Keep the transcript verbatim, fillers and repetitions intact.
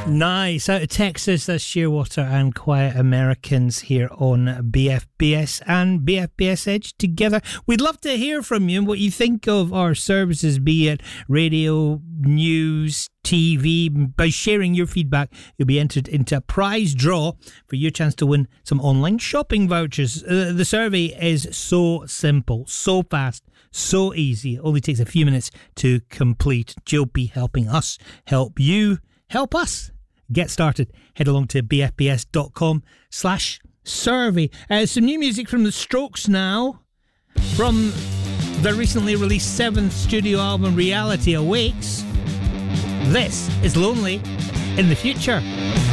Nice. Out of Texas, that's Shearwater and Quiet Americans here on B F B S and B F B S Edge together. We'd love to hear from you and what you think of our services, be it radio, news, T V. By sharing your feedback, you'll be entered into a prize draw for your chance to win some online shopping vouchers. Uh, the survey is so simple, so fast, so easy. It only takes a few minutes to complete. Jill be helping us help you help us get started. Head along to bfbs.com slash survey. Uh, some new music from The Strokes now. From their recently released seventh studio album, Reality Awakes. This is Lonely in the Future.